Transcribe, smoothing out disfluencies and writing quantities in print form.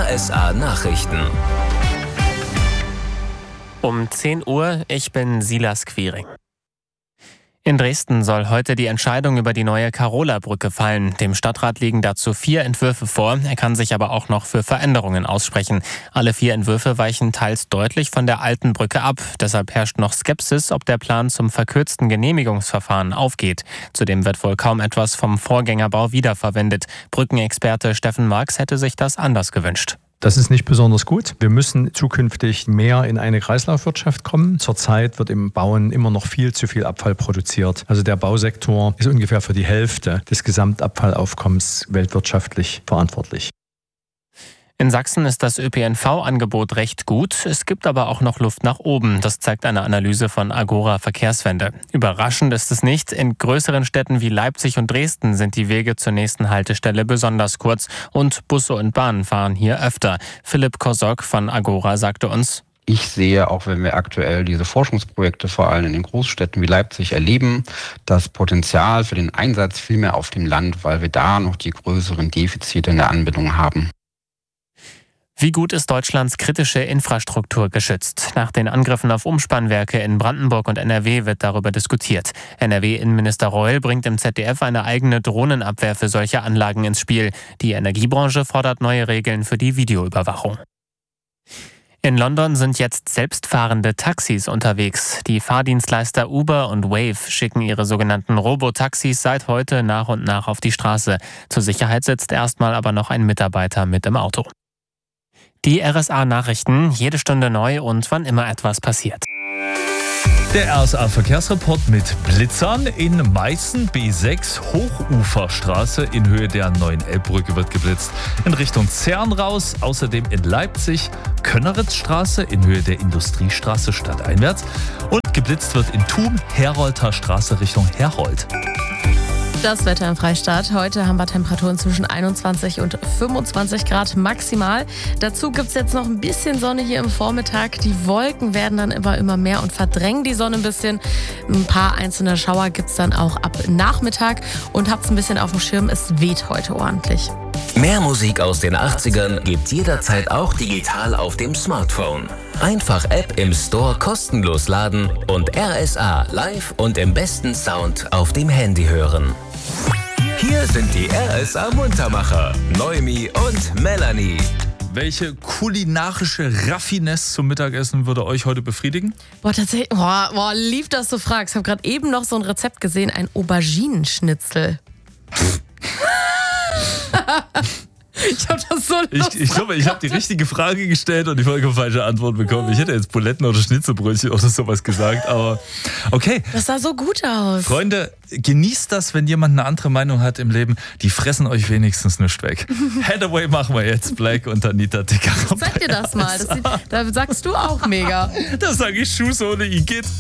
RSA Nachrichten. Um 10 Uhr, ich bin Silas Quiring. In Dresden soll heute die Entscheidung über die neue Karola-Brücke fallen. Dem Stadtrat liegen dazu 4 Entwürfe vor. Er kann sich aber auch noch für Veränderungen aussprechen. Alle 4 Entwürfe weichen teils deutlich von der alten Brücke ab. Deshalb herrscht noch Skepsis, ob der Plan zum verkürzten Genehmigungsverfahren aufgeht. Zudem wird wohl kaum etwas vom Vorgängerbau wiederverwendet. Brückenexperte Steffen Marx hätte sich das anders gewünscht. Das ist nicht besonders gut. Wir müssen zukünftig mehr in eine Kreislaufwirtschaft kommen. Zurzeit wird im Bauen immer noch viel zu viel Abfall produziert. Also der Bausektor ist ungefähr für die Hälfte des Gesamtabfallaufkommens weltwirtschaftlich verantwortlich. In Sachsen ist das ÖPNV-Angebot recht gut. Es gibt aber auch noch Luft nach oben. Das zeigt eine Analyse von Agora Verkehrswende. Überraschend ist es nicht. In größeren Städten wie Leipzig und Dresden sind die Wege zur nächsten Haltestelle besonders kurz. Und Busse und Bahnen fahren hier öfter. Philipp Kosok von Agora sagte uns: Ich sehe, auch wenn wir aktuell diese Forschungsprojekte vor allem in den Großstädten wie Leipzig erleben, das Potenzial für den Einsatz viel mehr auf dem Land, weil wir da noch die größeren Defizite in der Anbindung haben. Wie gut ist Deutschlands kritische Infrastruktur geschützt? Nach den Angriffen auf Umspannwerke in Brandenburg und NRW wird darüber diskutiert. NRW-Innenminister Reul bringt im ZDF eine eigene Drohnenabwehr für solche Anlagen ins Spiel. Die Energiebranche fordert neue Regeln für die Videoüberwachung. In London sind jetzt selbstfahrende Taxis unterwegs. Die Fahrdienstleister Uber und Wave schicken ihre sogenannten Robotaxis seit heute nach und nach auf die Straße. Zur Sicherheit sitzt erstmal aber noch ein Mitarbeiter mit im Auto. Die RSA-Nachrichten, jede Stunde neu und wann immer etwas passiert. Der RSA-Verkehrsreport mit Blitzern in Meißen B6 Hochuferstraße in Höhe der neuen Elbbrücke wird geblitzt. In Richtung Zern raus, außerdem in Leipzig Könneritzstraße in Höhe der Industriestraße stadteinwärts und geblitzt wird in Thun Herolter Straße Richtung Herold. Das Wetter im Freistaat. Heute haben wir Temperaturen zwischen 21 und 25 Grad maximal. Dazu gibt es jetzt noch ein bisschen Sonne hier im Vormittag. Die Wolken werden dann immer mehr und verdrängen die Sonne ein bisschen. Ein paar einzelne Schauer gibt es dann auch ab Nachmittag. Und habt's ein bisschen auf dem Schirm, es weht heute ordentlich. Mehr Musik aus den 80ern gibt's jederzeit auch digital auf dem Smartphone. Einfach App im Store kostenlos laden und RSA live und im besten Sound auf dem Handy hören. Hier sind die RSA Muntermacher, Noemi und Melanie. Welche kulinarische Raffinesse zum Mittagessen würde euch heute befriedigen? Tatsächlich, lieb, dass du fragst. Ich habe gerade eben noch so ein Rezept gesehen, ein Auberginenschnitzel. Ich habe das so lustig. Ich glaube, ich habe die richtige Frage gestellt und die vollkommen falsche Antwort bekommen. Ich hätte jetzt Buletten oder Schnitzelbrötchen oder sowas gesagt, aber okay. Das sah so gut aus. Freunde, genießt das, wenn jemand eine andere Meinung hat im Leben. Die fressen euch wenigstens nicht weg. Hathaway machen wir jetzt. Black und Anita Dicker. Sag dir das mal. Da sagst du auch mega. Das sage ich Schuhsohle Igitt.